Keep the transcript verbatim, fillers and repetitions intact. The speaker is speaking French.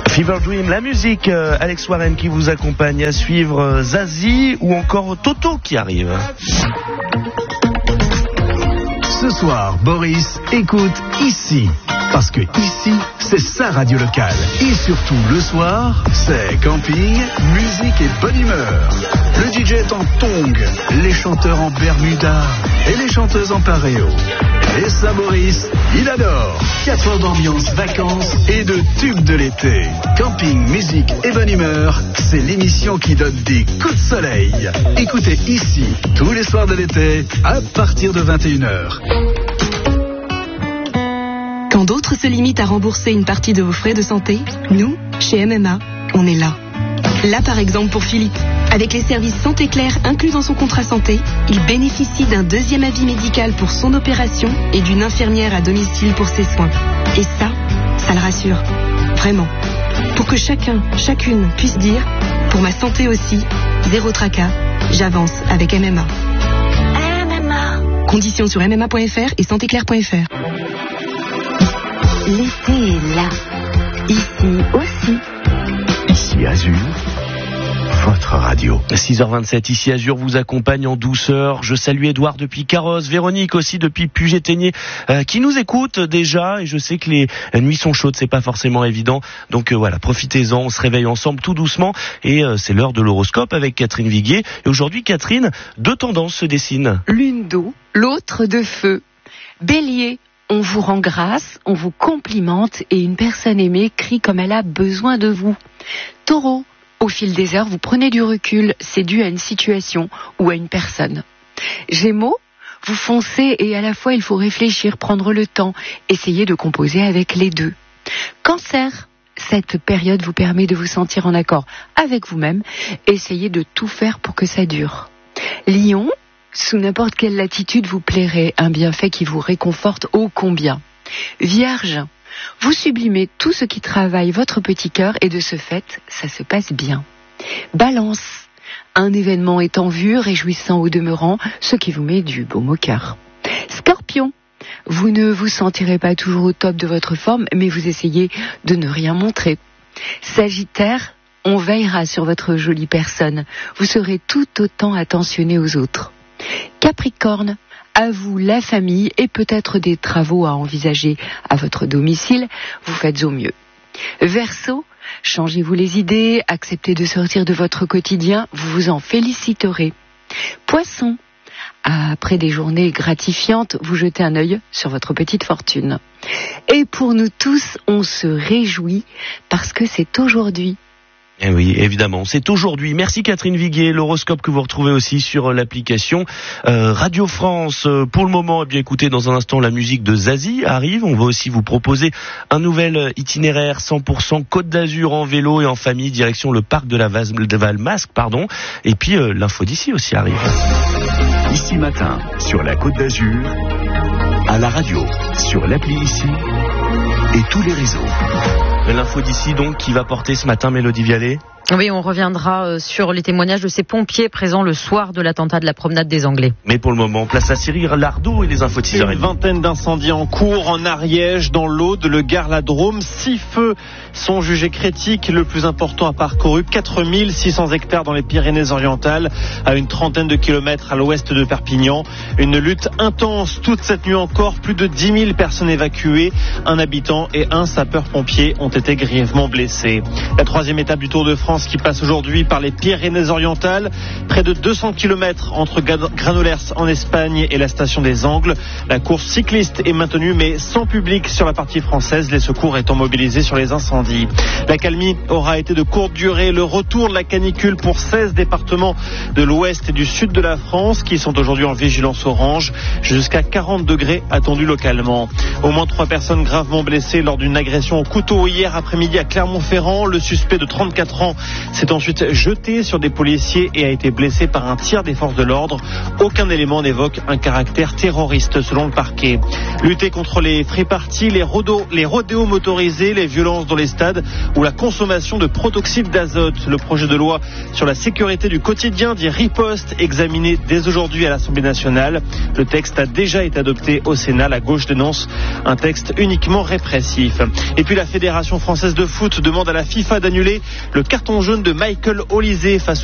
Fever Dream, la musique, euh, Alex Warren qui vous accompagne à suivre euh, Zazie ou encore Toto qui arrive. Ce soir, Boris écoute ici. Parce que ici, c'est sa radio locale. Et surtout, le soir, c'est camping, musique et bonne humeur. Le D J est en tongs, les chanteurs en bermuda et les chanteuses en paréo. Et ça, Boris, il adore. Quatre heures d'ambiance, vacances et de tubes de l'été. Camping, musique et bonne humeur, c'est l'émission qui donne des coups de soleil. Écoutez ici, tous les soirs de l'été, à partir de vingt et une heures. Quand d'autres se limitent à rembourser une partie de vos frais de santé, nous, chez M M A, on est là. Là, par exemple, pour Philippe. Avec les services Santé Claire inclus dans son contrat santé, il bénéficie d'un deuxième avis médical pour son opération et d'une infirmière à domicile pour ses soins. Et ça, ça le rassure. Vraiment. Pour que chacun, chacune puisse dire, pour ma santé aussi, zéro tracas, j'avance avec M M A. M M A. Conditions sur m m a point f r et santé claire point f r. L'été est là. Ici aussi. Ici Azur, votre radio. six heures vingt-sept, ici Azur vous accompagne en douceur. Je salue Edouard depuis Carrosse, Véronique aussi depuis Puget-Théniers, euh, qui nous écoute déjà. Et je sais que les nuits sont chaudes, c'est pas forcément évident. Donc euh, voilà, profitez-en, on se réveille ensemble tout doucement. Et euh, c'est l'heure de l'horoscope avec Catherine Viguier. Et aujourd'hui, Catherine, deux tendances se dessinent. L'une d'eau, l'autre de feu. Bélier. On vous rend grâce, on vous complimente et une personne aimée crie comme elle a besoin de vous. Taureau, au fil des heures, vous prenez du recul, c'est dû à une situation ou à une personne. Gémeaux, vous foncez et à la fois il faut réfléchir, prendre le temps, essayer de composer avec les deux. Cancer, cette période vous permet de vous sentir en accord avec vous-même, essayez de tout faire pour que ça dure. Lion, sous n'importe quelle latitude vous plairait, un bienfait qui vous réconforte ô combien. Vierge, vous sublimez tout ce qui travaille votre petit cœur et de ce fait, ça se passe bien. Balance, un événement est en vue, réjouissant au demeurant, ce qui vous met du baume au cœur. Scorpion, vous ne vous sentirez pas toujours au top de votre forme, mais vous essayez de ne rien montrer. Sagittaire, on veillera sur votre jolie personne, vous serez tout autant attentionné aux autres. Capricorne, à vous la famille et peut-être des travaux à envisager à votre domicile, vous faites au mieux. Verseau, changez-vous les idées, acceptez de sortir de votre quotidien, vous vous en féliciterez. Poisson, après des journées gratifiantes, vous jetez un œil sur votre petite fortune. Et pour nous tous, on se réjouit parce que c'est aujourd'hui. Eh oui, évidemment, c'est aujourd'hui. Merci Catherine Viguier, l'horoscope que vous retrouvez aussi sur l'application euh, Radio France. Pour le moment, eh bien écoutez, dans un instant, la musique de Zazie arrive. On va aussi vous proposer un nouvel itinéraire cent pour cent Côte d'Azur en vélo et en famille, direction le parc de la Vaz- de Valmasque, pardon. Et puis euh, l'info d'ici aussi arrive. Ici matin, sur la Côte d'Azur, à la radio, sur l'appli ici et tous les réseaux. L'info d'ici donc qui va porter ce matin Mélodie Vialet. Oui, on reviendra sur les témoignages de ces pompiers présents le soir de l'attentat de la promenade des Anglais. Mais pour le moment, place à Cyril Lardou et les infos de six heures trente. Une vingtaine d'incendies en cours en Ariège, dans l'Aude, le Gard, la Drôme. Six feux sont jugés critiques. Le plus important a parcouru quatre mille six cents hectares dans les Pyrénées-Orientales, à une trentaine de kilomètres à l'ouest de Perpignan. Une lutte intense toute cette nuit encore. Plus de dix mille personnes évacuées. Un habitant et un sapeur-pompier ont été grièvement blessés. La troisième étape du Tour de France qui passe aujourd'hui par les Pyrénées-Orientales. Près de deux cents kilomètres entre Granollers en Espagne et la station des Angles. La course cycliste est maintenue mais sans public sur la partie française, les secours étant mobilisés sur les incendies. La calmie aura été de courte durée. Le retour de la canicule pour seize départements de l'ouest et du sud de la France qui sont aujourd'hui en vigilance orange. Jusqu'à quarante degrés attendus localement. Au moins trois personnes gravement blessées lors d'une agression au couteau hier après-midi à Clermont-Ferrand. Le suspect de trente-quatre ans s'est ensuite jeté sur des policiers et a été blessé par un tir des forces de l'ordre. Aucun élément n'évoque un caractère terroriste selon le parquet. Lutter contre les free-parties, les, rodo, les rodéos motorisés, les violences dans les stades ou la consommation de protoxyde d'azote. Le projet de loi sur la sécurité du quotidien dit riposte, examiné dès aujourd'hui à l'Assemblée nationale. Le texte a déjà été adopté au Sénat. La gauche dénonce un texte uniquement répressif. Et puis la Fédération française de foot demande à la FIFA d'annuler le carton jaune de Michael Olise face